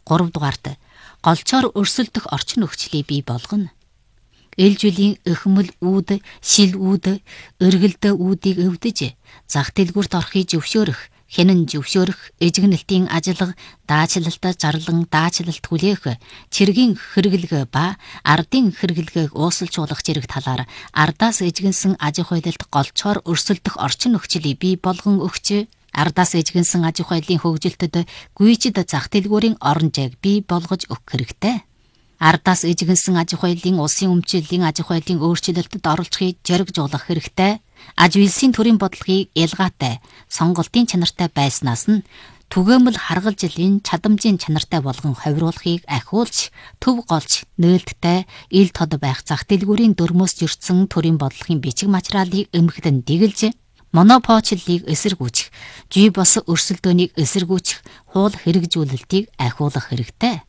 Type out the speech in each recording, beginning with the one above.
3 дугаарт голчоор өрсөлдөх орчин нөхцөлийг бий болгоно. Ээлжүүлийн эхмэл үүд, шил үүд, өргөлдөө үүдийг өвдөж, зах дэлгүүрт орохыг зөвшөөрөх, хянан зөвшөөрөх, эжигнэлтийн ажиллага, даачлалт, зарлан даачлалт хүлээх, цэргийн хэрэглэг ба ардын хэрэглэгийг уусалжуулах зэрэг талаар ардаас эжигнсэн аж ахуй байдалд голчоор өрсөлдөх орчин нөхцөлийг бий болгон өгч, ардаас эжигнсэн аж ахуй байдлын хөгжилтөд гүйцэд зах дэлгүүрийн орон зайг бий болгож өгөх хэрэгтэй. Ардаас эжигнсэн аж ахуй байдлын улсын өмчлөлийн аж ахуй байдлын өөрчлөлтөд оролцохыг зоригжуулах хэрэгтэй. Аж үйлсийн төрийн бодлогыг ялгаатай, сонголтын чанартай байснаас нь түгээмэл харгалзлын чадамжийн чанартай болгон ховируулахыг ахиулж, төв голч, нээлттэй, ил тод байх зах дэлгүүрийн дөрмөөс зөрчсөн төрийн бодлогын бичиг материалыг эмхтэн дэгэлж, монополчлыг эсэргүүцэх, жий бос өрсөлдөөнийг эсэргүүцэх хууль хэрэгжүүлэлтийг ахиулах хэрэгтэй.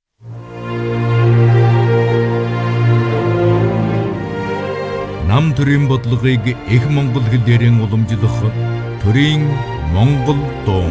Нам төрийн бодлогыг их монгол хэлээр уламжлах төрийн монгол дуу.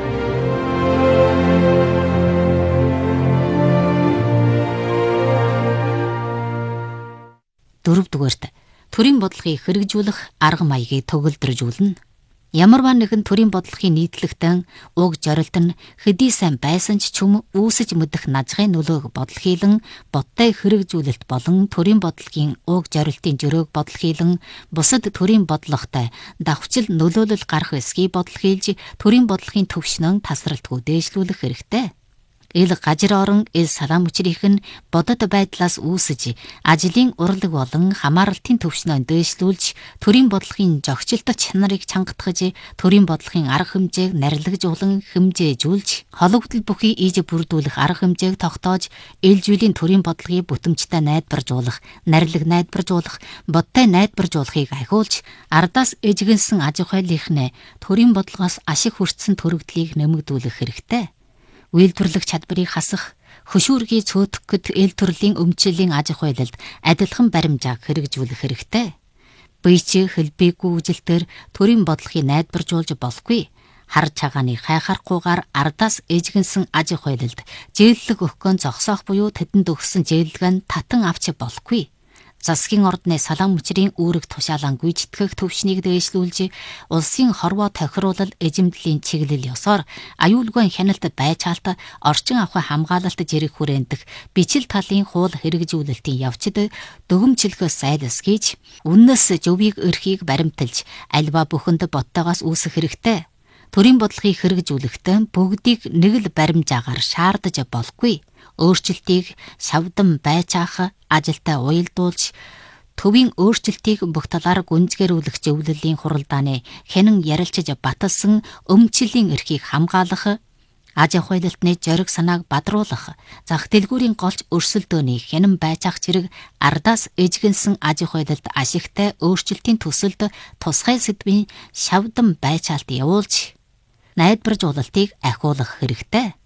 Дөрөвдүгээрт төрийн бодлогыг хэрэгжүүлэх арга маягийг төгөлдржүүлнэ. Ямарваа нэгэн төрийн бодлогын нийтлэгтэн уг зорилт нь хэдий сайн байсан ч чүм үүсэж мэдэх назгын нөлөөг бодлохийлан бодтой хэрэгжүүлэлт болон төрийн бодлогын уг зорилтын жөрөөг бодлохийлан бусад төрийн бодлоготой давхцал нөлөөлөл гарах эсхийг бодлохийлж төрийн бодлогын төвшнөн тасралтгүй дээшлүүлэх хэрэгтэй. Ил гажир орон ил салаам хүчрийнх нь бодит байдлаас үүсэж ажлын урлаг болон хамааралтын төвшнөө дээшлүүлж төрийн бодлогын зохицолт чанарыг чангатгаж төрийн бодлогын арга хэмжээг нарлагжуулан хэмжээжүүлж холбогдол бүхий ийж бүрдүүлэх арга хэмжээг тогтоож ээлжүүлийн төрийн бодлогыг бүтэмжтэй найдваржуулах, нарлаг найдваржуулах, бодтой найдваржуулахыг ахиулж ардаас эжигнсэн аж ахуй байдлын төрийн бодлогоос ашиг хүртсэн төрөгдлийг нэмэгдүүлэх хэрэгтэй. Үйлдвэрлэх чадварыг хасах, хөшүүргийг цөөтгөхөд эл төрлийн өмчлөлийн аж ахуй байдалд адилхан баримжааг хэрэгжүүлэх хэрэгтэй. Бийч хэлбэггүй үжилтээр төрийн бодлогыг найдваржуулж болохгүй. Хар цагааны хайхарахгүйгээр ардаас эжигнсэн аж ахуй байдалд зээллэг өгөхөөн зогсоох буюу тэдэнд өгсөн зээллэг нь татан авч болохгүй. Засгийн ордны салаам мөчрийн үүрэг тушаалан гүйцэтгэх төвшнийг дээшлүүлж, улсын хорвоо тохируулал эзэмдлийн чиглэл ёсоор аюулгүй хяналт байцаалт орчин ахуй хамгаалалт зэрэг хүрэндэх бичил талын хууль хэрэгжүүлэлтийн явцад дөгөмчлөхөөс зайлсхийж, үннээс зөвийг өрхийг баримталж, альва бүхэнд боттойгоос үүсэх хэрэгтэй. Төрийн бодлогыг хэрэгжүүлэхдээ бүгдийг нэг л баримжаагаар шаардаж болохгүй. Өөрчлөлтийг шавдан байцаах, ажилтай уялдуулж, төвийн өөрчлөлтийг бүх талаар гүнзгийрүүлэх зөвлөлийн хуралдааны хянан ярилцаж баталсан өмчлөлийн эрхийг хамгаалах, аж ахуй байлтны зориг санааг бадруулах, зах дэлгүүрийн голч өрсөлдөөний хянан байцаах зэрэг ардаас эжигнсэн аж ахуй байлтад ашигтай өөрчлөлтийн төсөлд тусгай сэдвийн шавдан байцаалт явуулж, найдваржуулалтыг ахиулах хэрэгтэй.